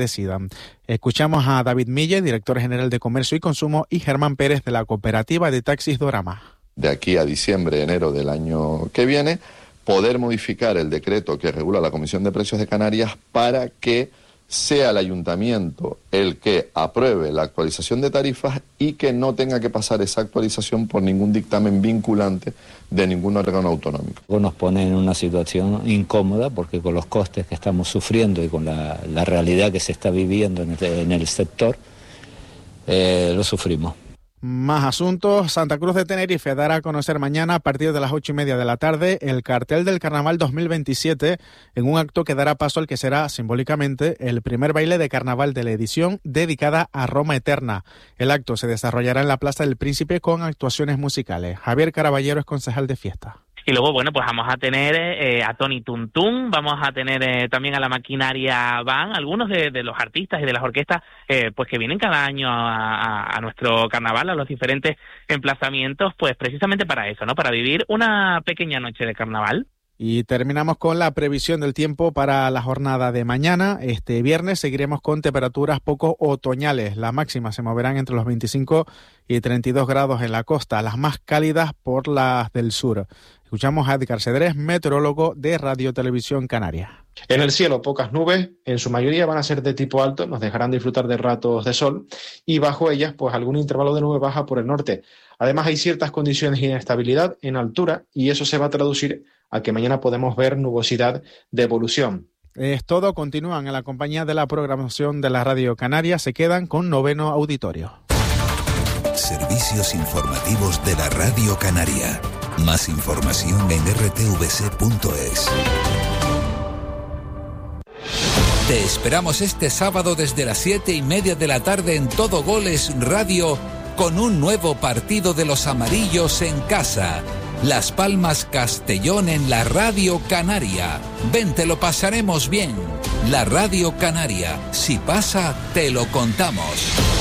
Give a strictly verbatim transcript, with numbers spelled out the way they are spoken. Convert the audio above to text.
decidan. Escuchamos a David Mille, director general de Comercio y Consumo, y Germán Pérez de la cooperativa de taxis Dorama. De aquí a diciembre, enero del año que viene, poder modificar el decreto que regula la Comisión de Precios de Canarias para que sea el ayuntamiento el que apruebe la actualización de tarifas y que no tenga que pasar esa actualización por ningún dictamen vinculante de ningún órgano autonómico. Nos pone en una situación incómoda porque con los costes que estamos sufriendo y con la, la realidad que se está viviendo en el, en el sector, eh, lo sufrimos. Más asuntos. Santa Cruz de Tenerife dará a conocer mañana a partir de las ocho y media de la tarde el cartel del Carnaval dos mil veintisiete en un acto que dará paso al que será simbólicamente el primer baile de carnaval de la edición dedicada a Roma Eterna. El acto se desarrollará en la Plaza del Príncipe con actuaciones musicales. Javier Caraballero es concejal de fiesta. Y luego, bueno, pues vamos a tener eh, a Tony Tuntún, vamos a tener eh, también a la maquinaria Van, algunos de, de los artistas y de las orquestas eh, pues que vienen cada año a, a, a nuestro carnaval, a los diferentes emplazamientos, pues precisamente para eso, ¿no? Para vivir una pequeña noche de carnaval. Y terminamos con la previsión del tiempo para la jornada de mañana. Este viernes seguiremos con temperaturas poco otoñales. Las máximas se moverán entre los veinticinco y treinta y dos grados en la costa, las más cálidas por las del sur. Escuchamos a Edgar Cedrés, meteorólogo de Radio Televisión Canaria. En el cielo, pocas nubes, en su mayoría van a ser de tipo alto, nos dejarán disfrutar de ratos de sol y bajo ellas, pues algún intervalo de nube baja por el norte. Además, hay ciertas condiciones de inestabilidad en altura y eso se va a traducir a que mañana podemos ver nubosidad de evolución. Es todo, continúan en la compañía de la programación de la Radio Canaria, se quedan con Noveno Auditorio. Servicios informativos de la Radio Canaria. Más información en r t v c punto es. Te esperamos este sábado desde las siete y media de la tarde en Todo Goles Radio con un nuevo partido de los amarillos en casa. Las Palmas Castellón en la Radio Canaria. Ven, te lo pasaremos bien. La Radio Canaria. Si pasa, te lo contamos.